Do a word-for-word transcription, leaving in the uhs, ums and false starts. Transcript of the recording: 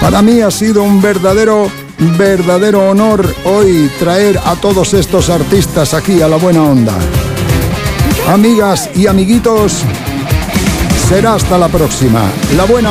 Para mí ha sido un verdadero, verdadero honor hoy traer a todos estos artistas aquí a La Buena Onda. Amigas y amiguitos, será hasta la próxima. La Buena